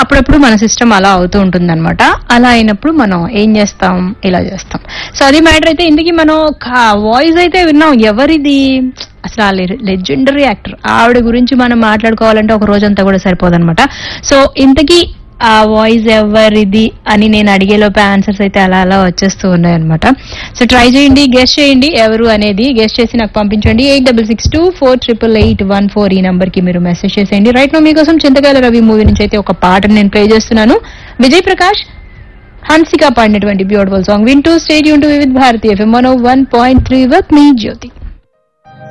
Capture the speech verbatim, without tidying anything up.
అప్పుడప్పుడు మన సిస్టమ్ అలా అవుతూ ఉంటుంది అనమాట. అలా అయినప్పుడు మనం ఏం చేస్తాం, ఇలా చేస్తాం. సో అది మ్యాటర్. అయితే ఇందుకు మనం వాయిస్ అయితే విన్నాం, ఎవరిది అసలు ఆ లెజెండరీ యాక్టర్ ఆవిడ గురించి మనం మాట్లాడుకోవాలంటే ఒక రోజంతా కూడా సరిపోదన్నమాట. సో ఇంతకీ ఆ వాయిస్ ఎవరిది అని నేను అడిగేలోపే ఆన్సర్స్ అయితే అలా అలా వచ్చేస్తూ ఉన్నాయన్నమాట. సో ట్రై చేయండి, గెస్ట్ చేయండి ఎవరు అనేది. గెస్ట్ చేసి నాకు పంపించండి. Eight double six two four triple eight one four ఈ నంబర్ కి మీరు మెసేజ్ చేసేయండి. రైట్ నో మీకోసం చింతకాయల రవి మూవీ నుంచి అయితే ఒక పాటను నేను ప్లే చేస్తున్నాను. విజయ్ ప్రకాష్, హన్సిక పాడినటువంటి బ్యూటిఫుల్ సాంగ్ వింటూ stadium to with Bharatiya FM one point three with me Jyothi.